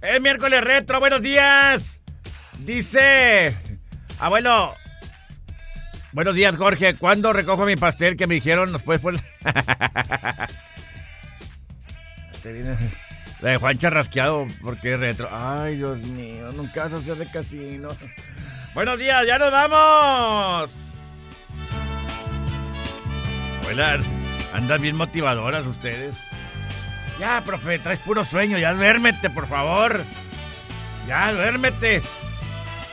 Es miércoles retro, buenos días. Dice, abuelo, buenos días, Jorge. ¿Cuándo recojo mi pastel que me dijeron? ¿Nos puedes poner? La de Juan Charrasqueado, porque es retro. Ay, Dios mío, nunca vas a hacer de casino. Buenos días, ya nos vamos. Hola, andan bien motivadoras ustedes. Ya, profe, traes puro sueño. Ya duérmete, por favor. Ya, duérmete.